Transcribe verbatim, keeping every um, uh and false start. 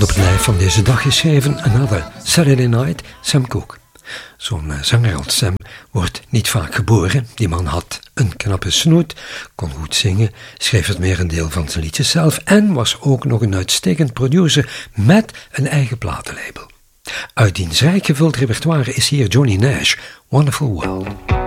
op het lijf van deze dag geschreven Another Saturday Night, Sam Cooke. Zo'n uh, zanger als Sam wordt niet vaak geboren. Die man had een knappe snoet, kon goed zingen, schreef het merendeel van zijn liedjes zelf en was ook nog een uitstekend producer met een eigen platenlabel. Uit diens rijk gevuld repertoire is hier Johnny Nash, Wonderful World.